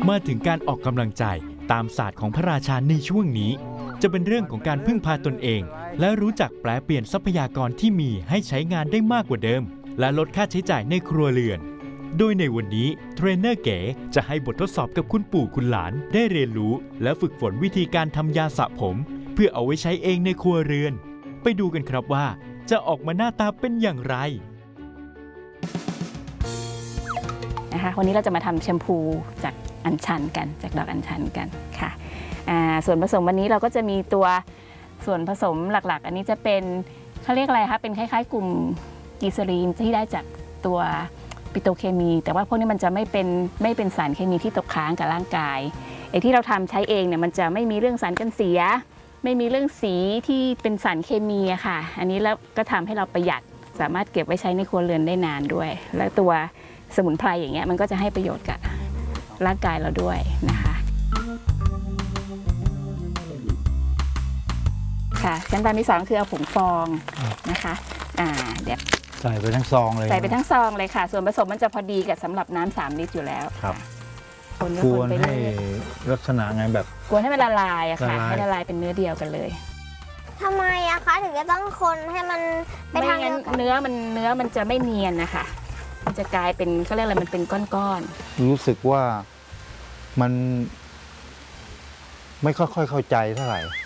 มาถึงการออกกำลังใจตามศาสตร์ของพระราชาในช่วงนี้จะเป็นเรื่องของการพึ่งพาตนเองและรู้จักแปลเปลี่ยนทรัพยากรที่มีให้ใช้งานได้มากกว่าเดิมและลดค่าใช้จ่ายในครัวเรือนโดยในวันนี้เทรนเนอร์เก๋จะให้บททดสอบกับคุณปู่คุณหลานได้เรียนรู้และฝึกฝนวิธีการทำยาสระผมเพื่อเอาไว้ใช้เองในครัวเรือนไปดูกันครับว่าจะออกมาหน้าตาเป็นอย่างไรนะคะวันนี้เราจะมาทำแชมพูจากอัญชันกันจากดอกอัญชันกันค่ะส่วนผสมวันนี้เราก็จะมีตัวส่วนผสมหลักๆอันนี้จะเป็นเขาเรียกอะไรคะเป็นคล้ายๆกลุ่มกีซาลีนที่ได้จากตัวปิโตรเคมีแต่ว่าพวกนี้มันจะไม่เป็นสารเคมีที่ตกค้างกับร่างกายไอ้ที่เราทำใช้เองเนี่ยมันจะไม่มีเรื่องสารกันเสียไม่มีเรื่องสีที่เป็นสารเคมีอะค่ะอันนี้แล้วก็ทำให้เราประหยัดสามารถเก็บไว้ใช้ในครัวเรือนได้นานด้วยและตัวสมุนไพรอย่างเงี้ยมันก็จะให้ประโยชน์กับร่างกายเราด้วยนะคะค่ะขั้นตอนที่2คือเอาผงฟองนะคะเดี๋ยวใส่ไปทั้งซองเลยใส่ไปทั้งซองเลยค่ะส่วนผสมมันจะพอดีกับสำหรับน้ำ3 ลิตรอยู่แล้วครับกวนไปให้ลักษณะไงแบบกวนให้มันละลายอะค่ะให้ละลายเป็นเนื้อเดียวกันเลยทำไมอะคะถึงจะต้องคนให้มันไปทางเดียวกันเนื้อมันจะไม่เนียนนะคะมันจะกลายเป็นเขาเรียกอะไรมันเป็นก้อนๆรู้สึกว่ามันไม่ค่อยเข้าใจเท่าไหร่